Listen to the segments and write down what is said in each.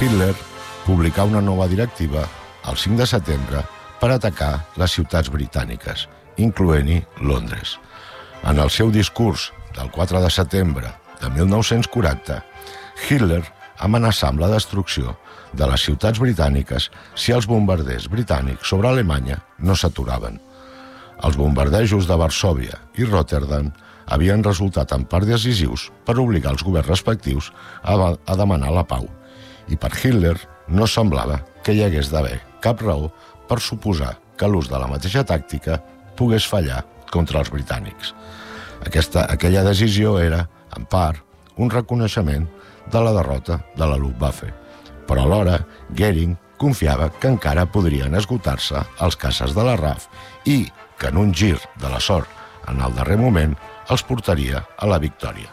Hitler publicà una nova directiva el 5 de setembre per atacar les ciutats britàniques, incloent-hi Londres. En el seu discurs del 4 de setembre de 1940, Hitler amenaçà amb la destrucció de les ciutats britàniques si els bombarders britànics sobre Alemanya no s'aturaven. Els bombardejos de Varsòvia i Rotterdam havien resultat en part decisius per obligar els governs respectius a demanar la pau, i per Hitler no semblava que hi hagués d'haver cap raó per suposar que l'ús de la mateixa tàctica pogués fallar contra els britànics. Aquella decisió era, en part, un reconeixement de la derrota de la Luftwaffe, però alhora Goering confiava que encara podrien esgotar-se els caces de la RAF i que en un gir de la sort en el darrer moment els portaria a la victòria.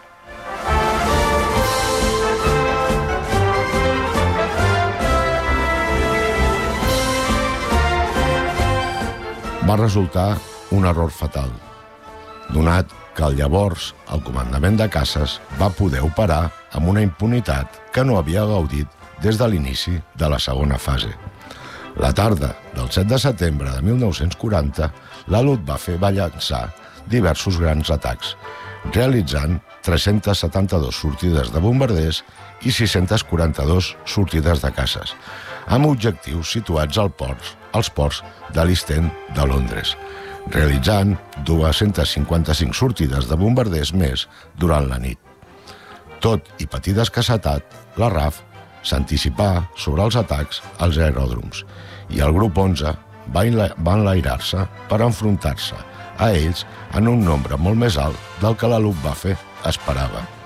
Va resultar un error fatal, donat que llavors el comandament de caces va poder operar amb una impunitat que no havia gaudit des de l'inici de la segona fase. La tarda del 7 de setembre de 1940, la Luftwaffe va llançar diversos grans atacs, realitzant 372 sortides de bombarders i 642 sortides de caces, amb objectius situats als ports de l'East End de Londres, realitzant 255 sortides de bombarders més durant la nit. Tot i patir d'escassetat, la RAF s'anticipà sobre els atacs als aeròdroms i el grup 11 va enlairar-se per enfrontar-se a ells en un nombre molt més alt del que la Luftwaffe esperava.